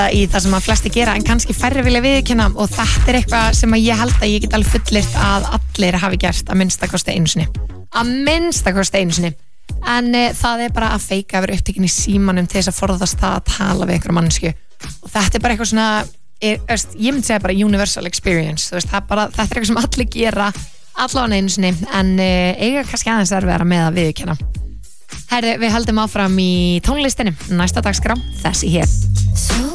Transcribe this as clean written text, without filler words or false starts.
í það sem að flesti gera en kannski færri vilja viðurkenna og þetta eitthvað sem að ég held að ég get alveg fullyrt að allir hafi gert að minnstakosti einu sinni en það bara að feika að vera upptekin í símanum til þess að forðast það að tala við einhverja mannsku og þetta bara eitthvað svona ég myndi segja bara universal experience þetta eitthvað sem allir gera allavega einu sinni en eiga kannski aðeins erfiðara með að viðurkenna. Herri, við höldum áfram í tónlistinni næsta dagskrá þessi hér